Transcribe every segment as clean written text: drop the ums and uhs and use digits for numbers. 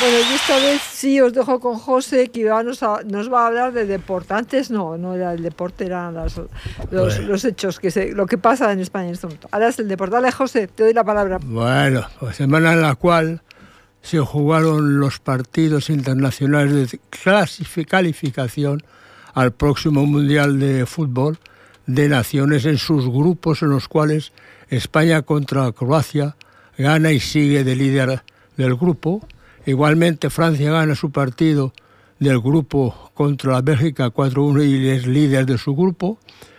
Bueno, y esta vez sí os dejo con José, que nos va a hablar de deporte. Antes no era el deporte, eran los hechos, lo que pasa en España en este momento. Ahora es el deporte. Dale, José, te doy la palabra. Bueno, pues semana en la cual se jugaron los partidos internacionales de calificación al próximo Mundial de Fútbol de Naciones en sus grupos, en los cuales España contra Croacia gana y sigue de líder del grupo. Igualmente Francia gana su partido del grupo contra la Bélgica 4-1 y es líder de su grupo.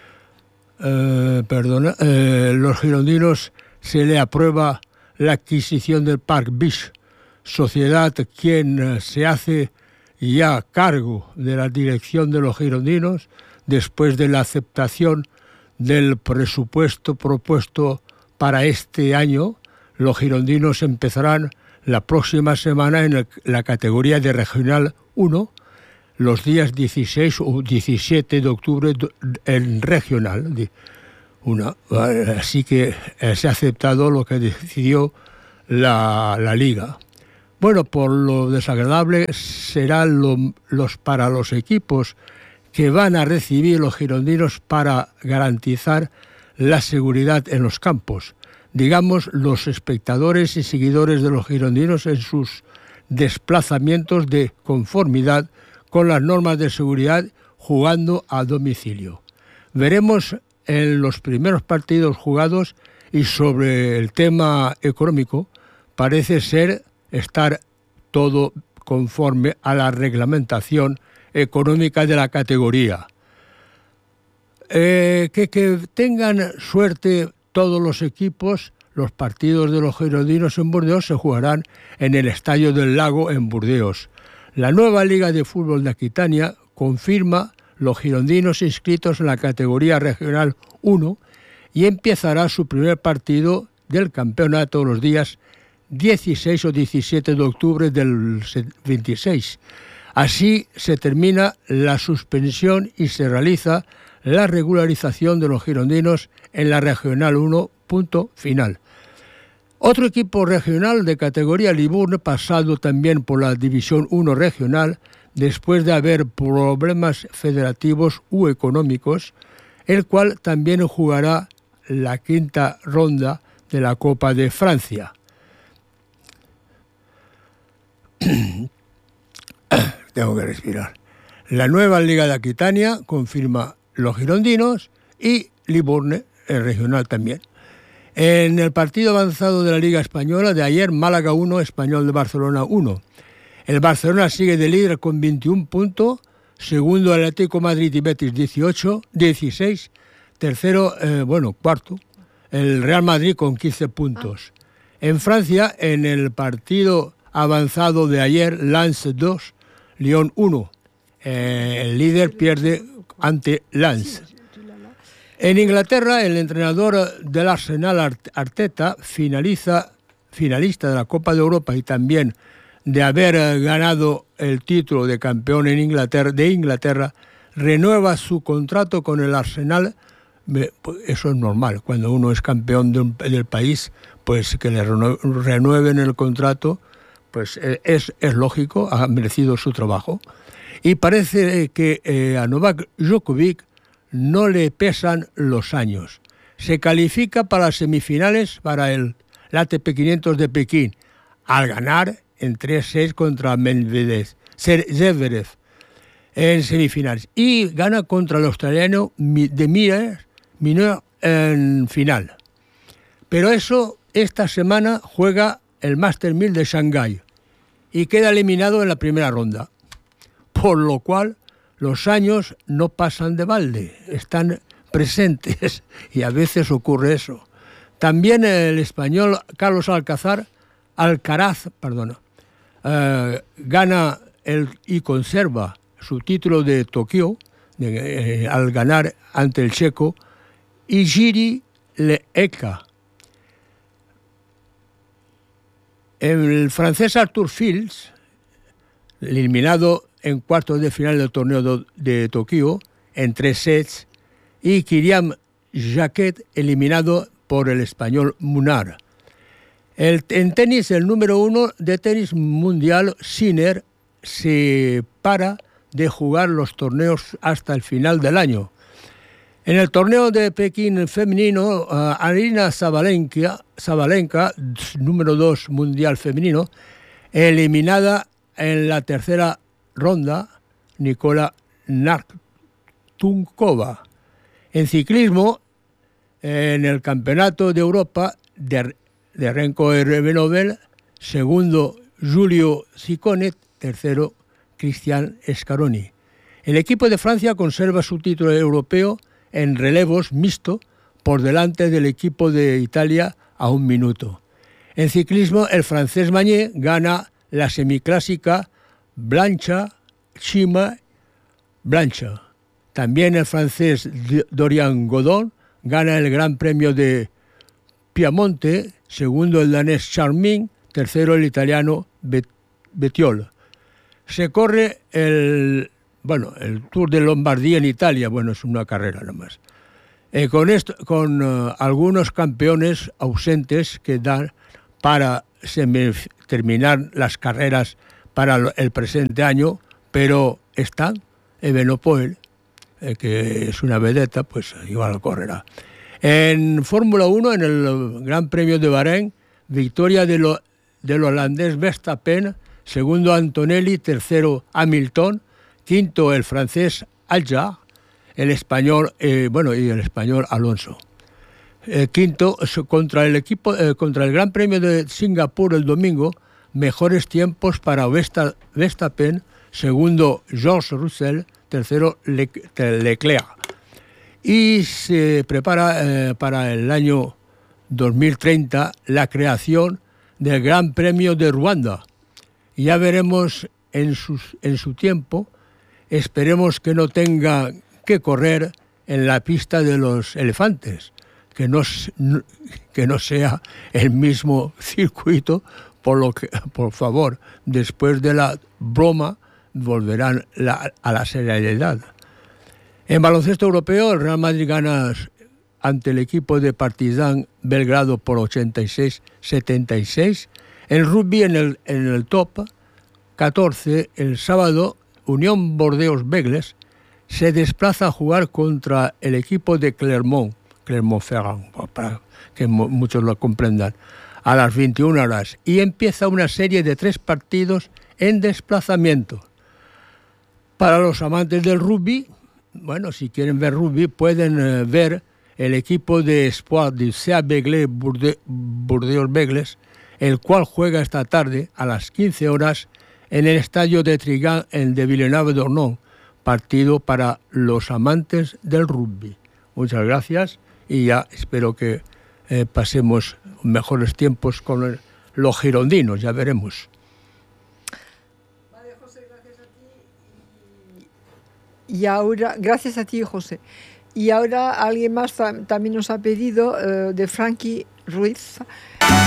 Los girondinos se le aprueba la adquisición del Parc Beach, sociedad quien se hace ya cargo de la dirección de los girondinos después de la aceptación del presupuesto propuesto para este año. Los girondinos empezarán la próxima semana en la categoría de Regional 1, los días 16 o 17 de octubre en Regional 1. Así que se ha aceptado lo que decidió la Liga. Bueno, por lo desagradable será para los equipos que van a recibir los girondinos para garantizar la seguridad en los campos. Digamos, los espectadores y seguidores de los girondinos en sus desplazamientos de conformidad con las normas de seguridad jugando a domicilio. Veremos en los primeros partidos jugados y sobre el tema económico parece ser estar todo conforme a la reglamentación económica de la categoría. Que tengan suerte todos los equipos. Los partidos de los girondinos en Burdeos se jugarán en el Estadio del Lago en Burdeos. La nueva Liga de Fútbol de Aquitania confirma los girondinos inscritos en la categoría Regional 1 y empezará su primer partido del campeonato los días 16 o 17 de octubre del 26. Así se termina la suspensión y se realiza la regularización de los girondinos en la Regional 1, punto final. Otro equipo regional de categoría Liburne, pasado también por la División 1 regional, después de haber problemas federativos u económicos, el cual también jugará la quinta ronda de la Copa de Francia. Tengo que respirar. La nueva Liga de Aquitania confirma los girondinos y Liburne, el regional también. En el partido avanzado de la Liga Española de ayer, Málaga 1, Español de Barcelona 1. El Barcelona sigue de líder con 21 puntos, segundo el Atlético Madrid y Betis 16, tercero, cuarto, el Real Madrid con 15 puntos. En Francia, en el partido avanzado de ayer, Lens 2, Lyon 1. El líder pierde ante Lens. En Inglaterra, el entrenador del Arsenal, Arteta, finalista de la Copa de Europa y también de haber ganado el título de campeón de Inglaterra, renueva su contrato con el Arsenal. Eso es normal, cuando uno es campeón del país, pues que le renueven el contrato, pues es lógico, ha merecido su trabajo. Y parece que a Novak Djokovic no le pesan los años. Se califica para las semifinales para el ATP 500 de Pekín, al ganar en 3-6 contra Zverev en semifinales. Y gana contra el australiano de Mineur en final. Pero esta semana juega el Master 1000 de Shanghái y queda eliminado en la primera ronda. Por lo cual los años no pasan de balde, están presentes y a veces ocurre eso. También el español Carlos Alcaraz gana y conserva su título de Tokio al ganar ante el checo Jiří Leeka. El francés Arthur Fils, eliminado en cuartos de final del torneo de Tokio en 3 sets, y Kylian Jacquet eliminado por el español Munar. En tenis, el número 1 de tenis mundial, Sinner, se para de jugar los torneos hasta el final del año. En el torneo de Pekín femenino, Aryna Sabalenka, número 2 mundial femenino, eliminada en la tercera ronda, Nikola Nartunkova. En ciclismo, en el Campeonato de Europa de Renko Evenepoel, segundo Giulio Ciccone, tercero Cristian Scaroni. El equipo de Francia conserva su título europeo en relevos mixto por delante del equipo de Italia a 1 minuto. En ciclismo, el francés Magnier gana la semiclásica Blancha-Chima-Blancha. También el francés Dorian Godon gana el Gran Premio de Piamonte, segundo el danés Charmin, tercero el italiano Bettiol. Se corre el Tour de Lombardía en Italia, es una carrera nomás. Con algunos campeones ausentes que dan para terminar las carreras para el presente año, pero están Evenepoel, que es una vedeta, pues igual correrá. En Fórmula 1, en el Gran Premio de Bahrein, victoria del holandés Verstappen, segundo Antonelli, tercero Hamilton, quinto el francés Alja, el español y el español Alonso. Quinto contra el Gran Premio de Singapur el domingo, mejores tiempos para Verstappen, segundo George Russell, tercero Leclerc. Y se prepara para el año 2030 la creación del Gran Premio de Ruanda. Ya veremos en su tiempo. Esperemos que no tenga que correr en la pista de los elefantes, que no sea el mismo circuito, por favor, después de la broma volverán a la seriedad. En baloncesto europeo, el Real Madrid gana ante el equipo de Partizan Belgrado por 86-76. En rugby, en el top 14, el sábado, Unión Bordeaux-Bègles se desplaza a jugar contra el equipo de Clermont-Ferrand, para que muchos lo comprendan, a las 21 horas. Y empieza una serie de 3 partidos en desplazamiento. Para los amantes del rugby, si quieren ver rugby, pueden ver el equipo de Espoir del CA Bordeaux-Bègles, el cual juega esta tarde a las 15 horas en el estadio de Trigan de Villeneuve-d'Ornon, partido para los amantes del rugby. Muchas gracias y ya espero que pasemos mejores tiempos con los girondinos, ya veremos. Vale, José, gracias a ti. Y ahora, gracias a ti, José. Y ahora alguien más también nos ha pedido de Frankie Ruiz.